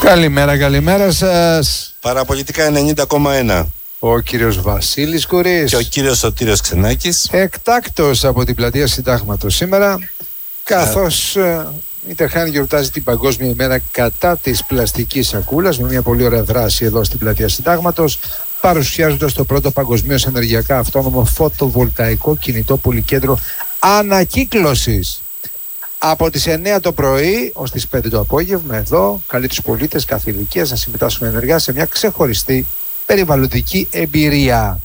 Καλημέρα σας. Παραπολιτικά 90,1. Ο κύριος Βασίλης Κουρής και ο κύριος Σωτήριος Ξενάκης. Εκτάκτος από την πλατεία Συντάγματος σήμερα, καθώς η Τερχάνη γιορτάζει την Παγκόσμια ημέρα κατά της πλαστικής σακούλας, με μια πολύ ωραία δράση εδώ στην πλατεία Συντάγματος, παρουσιάζοντας το πρώτο παγκοσμίως ενεργειακά αυτόνομο φωτοβολταϊκό κινητό πολυκέντρο ανακύκλωσης. Από τις 9 το πρωί ως τις 5 το απόγευμα εδώ καλεί τους πολίτες κάθε ηλικίας να συμμετάσχουν ενεργά σε μια ξεχωριστή περιβαλλοντική εμπειρία.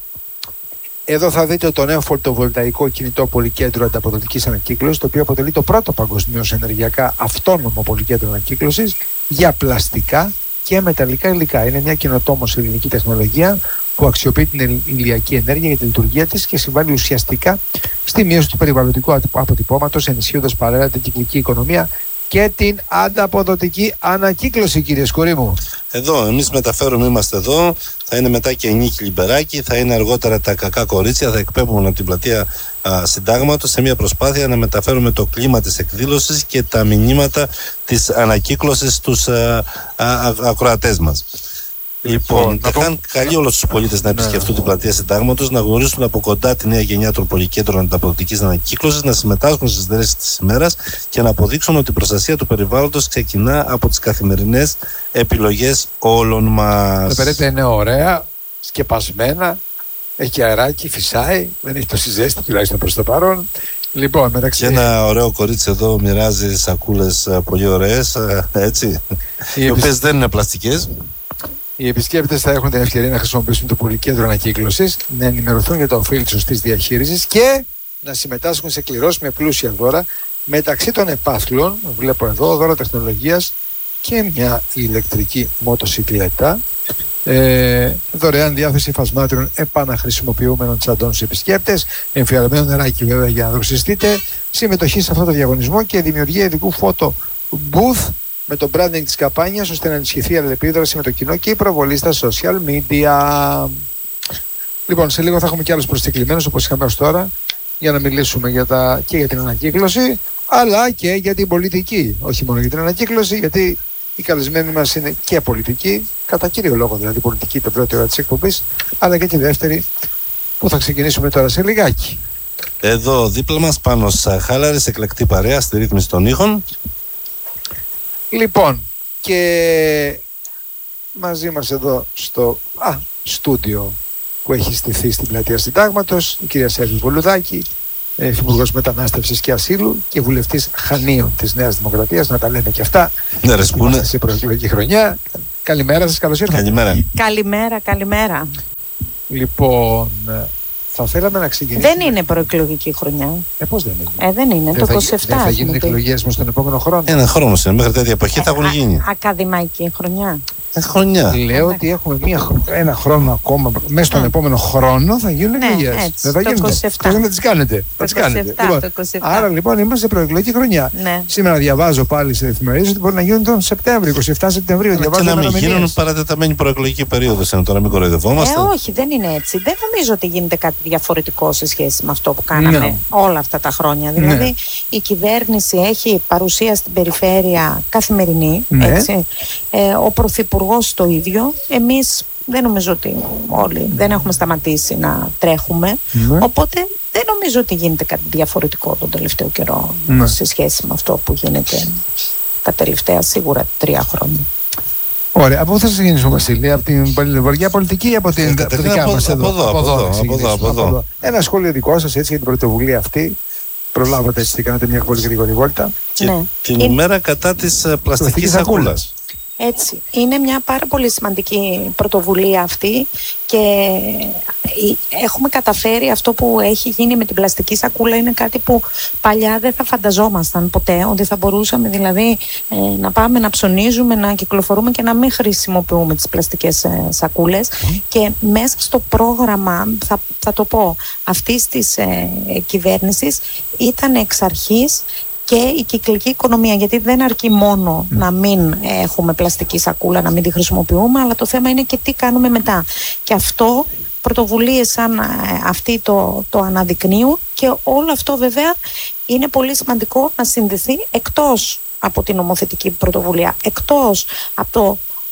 Εδώ θα δείτε το νέο φωτοβολταϊκό κινητό πολυκέντρο ανταποδοτικής ανακύκλωσης, το οποίο αποτελεί το πρώτο παγκοσμίως ενεργειακά αυτόνομο πολυκέντρο ανακύκλωσης για πλαστικά και μεταλλικά υλικά. Είναι μια καινοτόμως ελληνική τεχνολογία που αξιοποιεί την ηλιακή ενέργεια για τη λειτουργία της και συμβάλλει ουσιαστικά στη μείωση του περιβαλλοντικού αποτυπώματος, ενισχύοντας παράλληλα την κυκλική οικονομία και την ανταποδοτική ανακύκλωση, κύριε Σκουρή μου. Εδώ, εμείς μεταφέρουμε, είμαστε εδώ. Θα είναι μετά και η Νίκη Λιμπεράκη, θα είναι αργότερα τα κακά κορίτσια, θα εκπέμπουν από την πλατεία Συντάγματος σε μια προσπάθεια να μεταφέρουμε το κλίμα της εκδήλωσης και τα μηνύματα της ανακύκλωσης στους ακροατές μας. Λοιπόν, καλεί όλους τους πολίτες να επισκεφτούν την πλατεία Συντάγματος, να γνωρίσουν από κοντά τη νέα γενιά των πολυκέντρων ανταποδοτικής ανακύκλωσης, να συμμετάσχουν στις δράσεις της ημέρας και να αποδείξουν ότι η προστασία του περιβάλλοντος ξεκινά από τις καθημερινές επιλογές όλων μας. Τα περίπτωση είναι ωραία, σκεπασμένα, έχει αεράκι, φυσάει, δεν έχει τόση ζέστη τουλάχιστον προς το παρόν. Λοιπόν, μεταξύ... Και ένα ωραίο κορίτσι εδώ μοιράζει σακούλες πολύ ωραίες, έτσι, οι οποίες δεν είναι πλαστικές. Οι επισκέπτες θα έχουν την ευκαιρία να χρησιμοποιήσουν το πολυκέντρο ανακύκλωσης, να ενημερωθούν για το ωφέλη της σωστής διαχείρισης και να συμμετάσχουν σε κληρώσεις με πλούσια δώρα. Μεταξύ των επάθλων, βλέπω εδώ, δώρα τεχνολογίας και μια ηλεκτρική μοτοσυκλέτα. Δωρεάν διάθεση υφασμάτων επαναχρησιμοποιούμενων τσαντών στους επισκέπτες, εμφιαλωμένο νεράκι βέβαια για να δροσιστείτε, συμμετοχή σε αυτό το διαγωνισμό και δημιουργία ειδικού φώτο booth με το branding της καμπάνιας, ώστε να ενισχυθεί η αλληλεπίδραση με το κοινό και η προβολή στα social media. Λοιπόν, σε λίγο θα έχουμε και άλλους προσκεκλημένους όπως είχαμε ως τώρα, για να μιλήσουμε και για την ανακύκλωση, αλλά και για την πολιτική. Όχι μόνο για την ανακύκλωση, γιατί οι καλεσμένοι μας είναι και πολιτικοί, κατά κύριο λόγο δηλαδή πολιτική την πρώτη ώρα της εκπομπής, αλλά και τη δεύτερη που θα ξεκινήσουμε τώρα σε λιγάκι. Εδώ δίπλα μας, πάνω στα χάλαρης, εκλεκτή παρέα στη ρύθμιση των ήχων. Λοιπόν, και μαζί μας εδώ στο στούντιο που έχει στηθεί στην πλατεία Συντάγματος η κυρία Σέρβη Βολουδάκη, Υφυπουργός Μετανάστευσης και Ασύλου και βουλευτής Χανίων της Νέας Δημοκρατίας, να τα λέμε και αυτά. Ναι, ρε σπούνε. Σε προεκλογική χρονιά. Καλημέρα σας, καλώς ήρθατε. Καλημέρα. Λοιπόν, θα θέλαμε να ξεκινήσουμε. Δεν είναι προεκλογική χρονιά. Πώς δεν είναι? Δεν είναι, το 27. Δεν θα γίνουν εκλογές μας τον επόμενο χρόνο? Ένα χρόνο είναι, μέχρι τέτοια εποχή θα έχουν γίνει. Ακαδημαϊκή χρονιά. Χρονιά. Λέω ότι έχουμε ένα χρόνο ακόμα. Μέσα στον επόμενο χρόνο θα γίνουν εκλογές. Δεν θα γίνουν. Θα τις κάνετε. Άρα λοιπόν είμαστε σε προεκλογική χρονιά. Ναι. Σήμερα διαβάζω πάλι σε εφημερίδες ότι μπορεί να γίνουν τον Σεπτέμβριο, 27 Σεπτεμβρίου. Και να μην γίνουν παρατεταμένη προεκλογική περίοδος. Είναι τώρα, μην κοροϊδευόμαστε. Όχι, δεν είναι έτσι. Δεν νομίζω ότι γίνεται κάτι διαφορετικό σε σχέση με αυτό που κάναμε όλα αυτά τα χρόνια. Δηλαδή η κυβέρνηση έχει παρουσία στην περιφέρεια καθημερινή. Έτσι. Ο Πρωθυπουργός το ίδιο. Εμείς δεν νομίζω ότι όλοι δεν έχουμε σταματήσει να τρέχουμε. Οπότε δεν νομίζω ότι γίνεται κάτι διαφορετικό τον τελευταίο καιρό σε σχέση με αυτό που γίνεται τα τελευταία σίγουρα 3 χρόνια. Ωραία. Από πού θα ξεκινήσουμε, Βασίλη? Από την βορειά πολιτική ή από την δικά μας εδώ? Από εδώ. Ένα σχόλιο δικό σας έτσι για την πρωτοβουλία αυτή. Προλάβατε έτσι, κάνατε μια πολύ γρήγορη βόλτα. Την ημέρα κατά της πλαστικής σακούλας. Έτσι, είναι μια πάρα πολύ σημαντική πρωτοβουλία αυτή και έχουμε καταφέρει αυτό που έχει γίνει με την πλαστική σακούλα. Είναι κάτι που παλιά δεν θα φανταζόμασταν ποτέ, ότι θα μπορούσαμε δηλαδή να πάμε να ψωνίζουμε, να κυκλοφορούμε και να μην χρησιμοποιούμε τις πλαστικές σακούλες. Και μέσα στο πρόγραμμα, θα το πω, αυτής της κυβέρνησης ήταν εξ αρχής και η κυκλική οικονομία, γιατί δεν αρκεί μόνο να μην έχουμε πλαστική σακούλα, να μην τη χρησιμοποιούμε, αλλά το θέμα είναι και τι κάνουμε μετά. Και αυτό, πρωτοβουλίες σαν αυτή το αναδεικνύουν, και όλο αυτό βέβαια είναι πολύ σημαντικό να συνδεθεί εκτός από την νομοθετική πρωτοβουλία, εκτός από το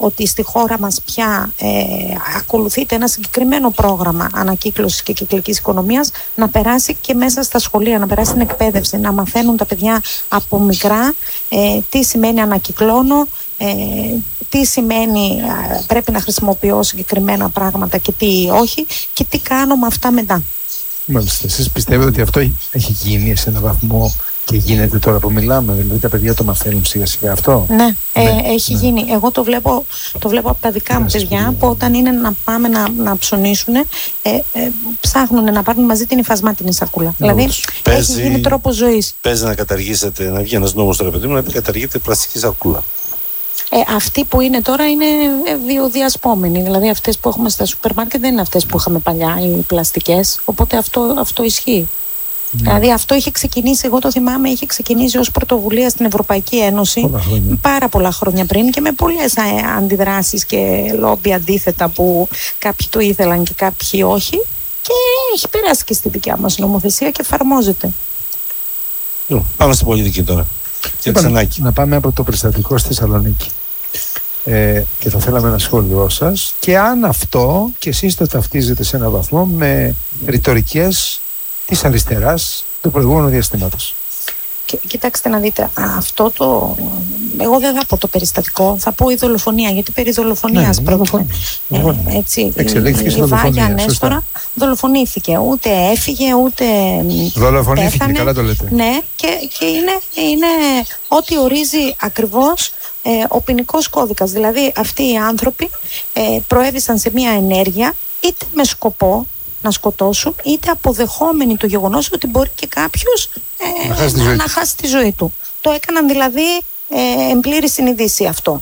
ότι στη χώρα μας πια ακολουθείται ένα συγκεκριμένο πρόγραμμα ανακύκλωσης και κυκλικής οικονομίας, να περάσει και μέσα στα σχολεία, να περάσει στην εκπαίδευση, να μαθαίνουν τα παιδιά από μικρά τι σημαίνει ανακυκλώνω, τι σημαίνει πρέπει να χρησιμοποιώ συγκεκριμένα πράγματα και τι όχι και τι κάνω με αυτά μετά. Μάλιστα. Εσείς πιστεύετε ότι αυτό έχει γίνει σε έναν βαθμό και γίνεται τώρα που μιλάμε, δηλαδή τα παιδιά το μαθαίνουν σιγά σιγά αυτό? Ναι, έχει γίνει. Εγώ το βλέπω από τα δικά μου παιδιά που όταν είναι να πάμε να ψωνίσουν, ψάχνουν να πάρουν μαζί την υφασμάτινη σακούλα. Δηλαδή έχει γίνει τρόπος ζωής. Παίζει να καταργήσετε, να βγει ένας νόμος τώρα, παιδί μου, να καταργείτε πλαστική σακούλα. Αυτοί που είναι τώρα είναι βιοδιασπόμενοι. Δηλαδή αυτές που έχουμε στα σούπερ μάρκετ δεν είναι αυτές που είχαμε παλιά, οι πλαστικές. Οπότε αυτό ισχύει. Δηλαδή αυτό είχε ξεκινήσει, εγώ το θυμάμαι, είχε ξεκινήσει ως πρωτοβουλία στην Ευρωπαϊκή Ένωση πάρα πολλά χρόνια πριν και με πολλές αντιδράσεις και λόμπι αντίθετα που κάποιοι το ήθελαν και κάποιοι όχι, και έχει περάσει και στη δικιά μας νομοθεσία και εφαρμόζεται. Πάμε στην πολιτική τώρα. Να πάμε από το περιστατικό στη Θεσσαλονίκη. Και θα θέλαμε ένα σχόλιο σας και αν αυτό και εσείς το ταυτίζετε σε έναν βαθμό με ρητορικές της αριστεράς του προηγούμενου διαστήματος. Κοιτάξτε να δείτε, αυτό εγώ δεν θα πω το περιστατικό, θα πω η δολοφονία, γιατί περί δολοφονίας πρόκειται. Εξελίχθηκε στη δολοφονία. Η Νέστορα δολοφονήθηκε, ούτε έφυγε, ούτε δολοφονήθηκε, πέθανε. Καλά το λέτε. Ναι, και είναι ό,τι ορίζει ακριβώς ο ποινικός κώδικας. Δηλαδή αυτοί οι άνθρωποι προέβησαν σε μια ενέργεια είτε με σκοπό να σκοτώσουν, είτε αποδεχόμενοι το γεγονός ότι μπορεί και κάποιος να χάσει τη ζωή του. Το έκαναν δηλαδή εν πλήρη συνειδήση αυτό.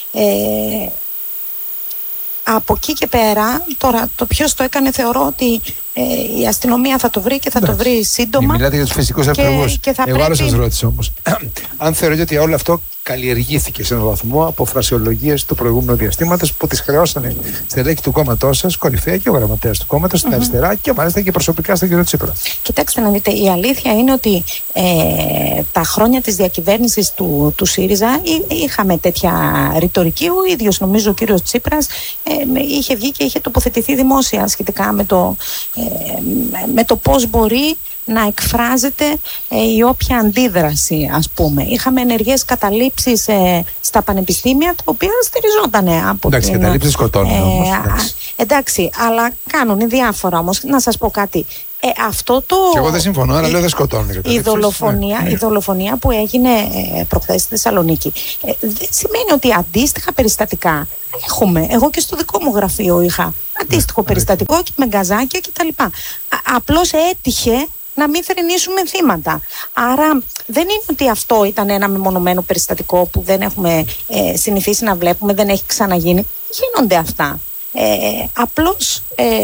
Από εκεί και πέρα, τώρα το ποιος το έκανε θεωρώ ότι η αστυνομία θα το βρει και θα το βρει σύντομα. Μιλάτε για τους φυσικούς αυτούς. Εγώ άλλο σας ρώτησα όμως. Αν θεωρείτε ότι όλο αυτό καλλιεργήθηκε σε έναν βαθμό από φρασιολογίες του προηγούμενου διαστήματος που τις χρεώσανε στελέχη του κόμματός σας, κορυφαία και ο γραμματέας του κόμματος, στην αριστερά και μάλιστα και προσωπικά στον κύριο Τσίπρα. Κοιτάξτε να δείτε, η αλήθεια είναι ότι τα χρόνια της διακυβέρνησης του ΣΥΡΙΖΑ είχαμε τέτοια ρητορική. Ο ίδιος νομίζω ο κύριος Τσίπρας είχε βγει και είχε τοποθετηθεί δημόσια σχετικά με το πώς μπορεί να εκφράζεται η όποια αντίδραση, ας πούμε. Είχαμε ενεργές καταλήψεις στα πανεπιστήμια, τα οποία στηριζόταν από εντάξει, καταλήψεις σκοτώνουν όμως. Εντάξει, αλλά κάνουν διάφορα όμως. Να σας πω κάτι. Αυτό το... Και εγώ δεν συμφωνώ, αλλά λέω δεν σκοτώνουν. Η δολοφονία που έγινε προχθές στη Θεσσαλονίκη δεν σημαίνει ότι αντίστοιχα περιστατικά έχουμε. Εγώ και στο δικό μου γραφείο είχα αντίστοιχο περιστατικό και με γκαζάκια κτλ. Απλώς έτυχε να μην θρηνήσουμε θύματα. Άρα δεν είναι ότι αυτό ήταν ένα μεμονωμένο περιστατικό που δεν έχουμε συνηθίσει να βλέπουμε, δεν έχει ξαναγίνει. Γίνονται αυτά. Απλώς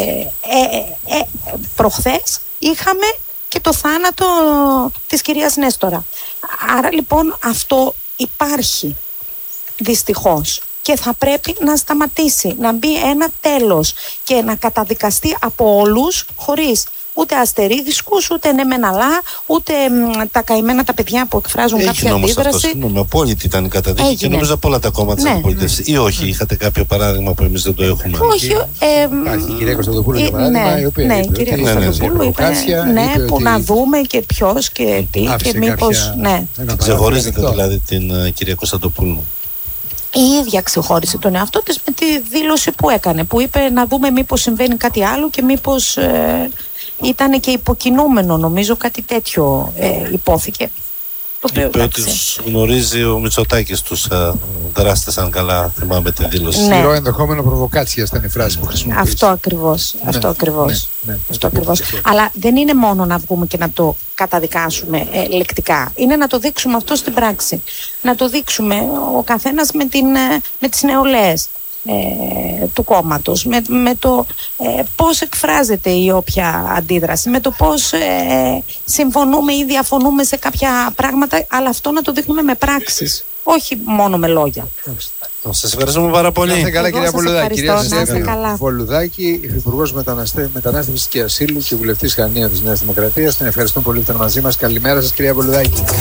προχθές είχαμε και το θάνατο της κυρίας Νέστορα. Άρα λοιπόν αυτό υπάρχει δυστυχώς και θα πρέπει να σταματήσει, να μπει ένα τέλος και να καταδικαστεί από όλους χωρίς ούτε αστερίσκους, ούτε ναι μεν αλλά, ούτε τα καημένα τα παιδιά που εκφράζουν κάποια αντίδραση. Συγγνώμη, απόλυτη ήταν η καταδίκη και νομίζω από όλα τα κόμματα της αντιπολίτευσης. Ή όχι, είχατε κάποιο παράδειγμα που εμείς δεν το έχουμε? Όχι. Υπάρχει η κυρία Κωνσταντοπούλου για παράδειγμα, η οποία η κυρία Κωνσταντοπούλου είπε που να δούμε και ποιος και τι και μήπως. Ξεχωρίζετε δηλαδή την κυρία Κωνσταντοπούλου? Η ίδια ξεχώρισε τον εαυτό της με τη δήλωση που έκανε, που είπε να δούμε μήπως συμβαίνει κάτι άλλο και μήπως ήταν και υποκινούμενο, νομίζω κάτι τέτοιο υπόθηκε. Είπε ότι τους γνωρίζει ο Μητσοτάκης τους δράστες, αν καλά θυμάμαι τη δήλωση. Σκληρό ενδεχόμενο προβοκάτσια ήταν η φράση που χρησιμοποιήσε. Αυτό ακριβώς. Αλλά δεν είναι μόνο να βγούμε και να το καταδικάσουμε λεκτικά. Είναι να το δείξουμε αυτό στην πράξη. Να το δείξουμε ο καθένας με τις νεολαίες του κόμματος, με το πώς εκφράζεται η όποια αντίδραση, με το πώς συμφωνούμε ή διαφωνούμε σε κάποια πράγματα, αλλά αυτό να το δείχνουμε με πράξεις, όχι μόνο με λόγια. Σας ευχαριστούμε πάρα πολύ. Να είστε καλά, κυρία Πολουδάκη. Κυρία Πολουδάκη, Υφυπουργός Μετανάστευσης και Ασύλου και Βουλευτής Χανία της Νέας Δημοκρατίας. Την ευχαριστούμε πολύ που ήταν μαζί μας. Καλημέρα σας, κυρία Πολουδάκη.